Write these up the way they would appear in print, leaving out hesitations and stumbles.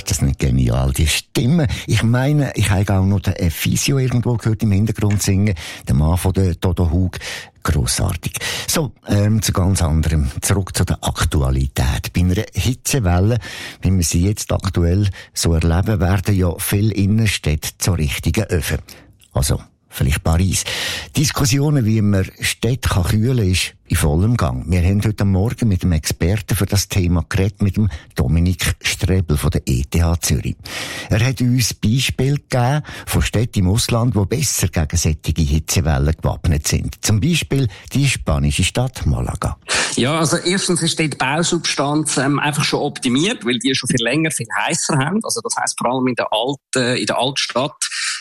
Ist das nicht genial, die Stimme? Ich meine, ich habe auch noch den Physio irgendwo gehört im Hintergrund singen. Der Mann von der Dodo Hug. Grossartig. So, zu ganz anderem. Zurück zu der Aktualität. Bei einer Hitzewelle, wie wir sie jetzt aktuell so erleben, werden ja viele Innenstädte zu richtigen Öfen. Also, vielleicht Paris. Diskussionen, wie man Städte kühlen kann, ist in vollem Gang. Wir haben heute Morgen mit einem Experten für das Thema geredet, mit dem Dominik Strebel von der ETH Zürich. Er hat uns Beispiele gegeben von Städten im Ausland, die besser gegen solche Hitzewellen gewappnet sind. Zum Beispiel die spanische Stadt Malaga. Ja, also erstens ist die Bausubstanz einfach schon optimiert, weil die schon viel länger, viel heißer haben. Also das heisst, vor allem in der Altstadt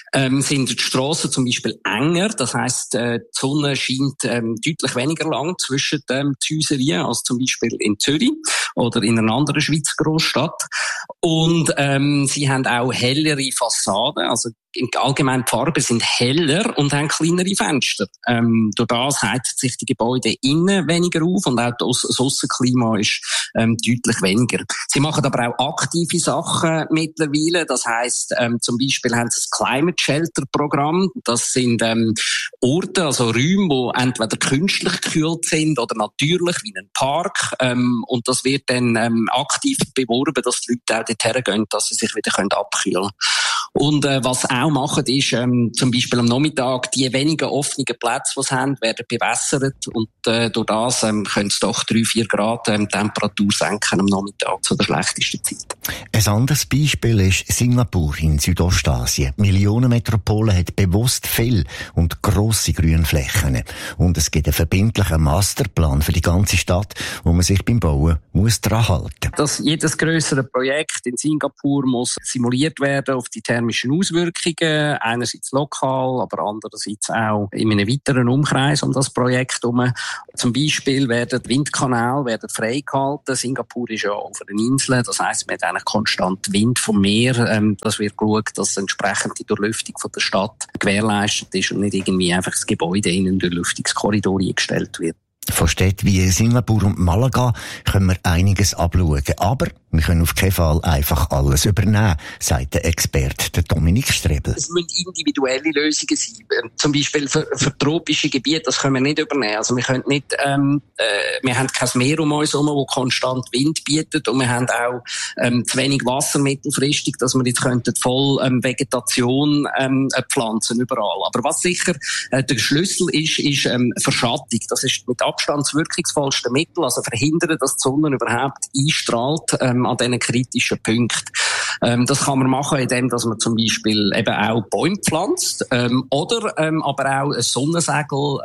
sind die Strassen zum Beispiel enger. Das heisst, die Sonne scheint deutlich weniger lang zwischen den Häuserien als zum Beispiel in Zürich oder in einer anderen Schweizer Großstadt. Und sie haben auch hellere Fassaden, also allgemein die Farben sind heller und haben kleinere Fenster. Durch das heizen sich die Gebäude innen weniger auf und auch das Aussenklima ist deutlich weniger. Sie machen aber auch aktive Sachen mittlerweile. Das heisst, zum Beispiel haben sie das Climate Shelter Programm. Das sind Orte, also Räume, die entweder künstlich gekühlt sind oder natürlich, wie ein Park. Und das wird dann aktiv beworben, dass die Leute auch dorthin gehen, dass sie sich wieder abkühlen können. Und was auch machen, ist zum Beispiel am Nachmittag die wenigen offenen Plätze, die sie haben, werden bewässert und durch das können sie doch 3-4 Grad Temperatur senken am Nachmittag zu der schlechtesten Zeit. Ein anderes Beispiel ist Singapur in Südostasien. Millionenmetropole hat bewusst viel und grosse Grünflächen. Und es gibt einen verbindlichen Masterplan für die ganze Stadt, wo man sich beim Bauen muss dran halten. Dass jedes grössere Projekt in Singapur muss simuliert werden auf die thermischen Auswirkungen, einerseits lokal, aber andererseits auch in einem weiteren Umkreis um das Projekt herum. Zum Beispiel werden die Windkanäle freigehalten. Singapur ist ja auf einer Insel, das heisst, man hat eigentlich konstant Wind vom Meer. Das wird geschaut, dass entsprechend die Durchlüftung von der Stadt gewährleistet ist und nicht irgendwie einfach das Gebäude in einen Durchlüftungskorridor eingestellt wird. Von Städten wie Singapur und Malaga können wir einiges abschauen. Aber wir können auf keinen Fall einfach alles übernehmen, sagt der Experte, der Dominik Strebel. Es müssen individuelle Lösungen sein. Zum Beispiel für tropische Gebiete, das können wir nicht übernehmen. Also wir können nicht, wir haben kein Meer um uns herum, das konstant Wind bietet, und wir haben auch zu wenig Wasser mittelfristig, dass wir jetzt voll Vegetation pflanzen überall. Aber was sicher der Schlüssel ist Verschattung. Das ist mit Abstand das wirkungsvollste Mittel, also verhindern, dass die Sonne überhaupt einstrahlt an diesen kritischen Punkten. Das kann man machen, indem dass man zum Beispiel eben auch Bäume pflanzt oder aber auch ein Sonnensegel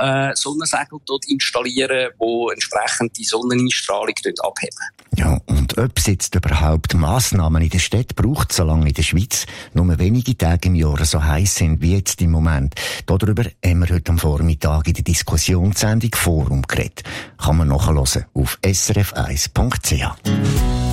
dort installieren, wo entsprechend die Sonneneinstrahlung dort abheben. Ja, und ob es jetzt überhaupt Massnahmen in der Stadt braucht, solange in der Schweiz nur wenige Tage im Jahr so heiß sind wie jetzt im Moment. Darüber haben wir heute am Vormittag in der Diskussionssendung Forum geredet. Kann man nachhören auf srf1.ch.